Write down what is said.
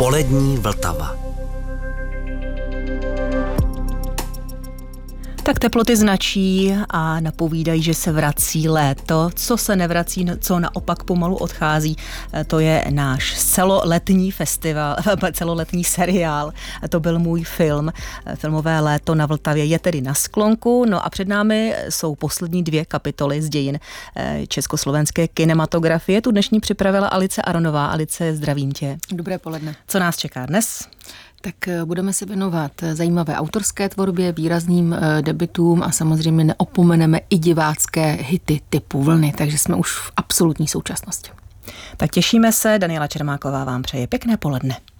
Polední Vltava. Tak teploty značí a napovídají, že se vrací léto. Co se nevrací, co naopak pomalu odchází, to je náš celoletní festival, celoletní seriál. To byl můj film. Filmové léto na Vltavě je tedy na sklonku. No a před námi jsou poslední 2 kapitoly z dějin československé kinematografie. Tu dnešní připravila Alice Aronová. Alice, zdravím tě. Dobré poledne. Co nás čeká dnes? Tak budeme se věnovat zajímavé autorské tvorbě, výrazným debutům a samozřejmě neopomeneme i divácké hity typu Vlny, takže jsme už v absolutní současnosti. Tak těšíme se, Daniela Čermáková vám přeje pěkné poledne.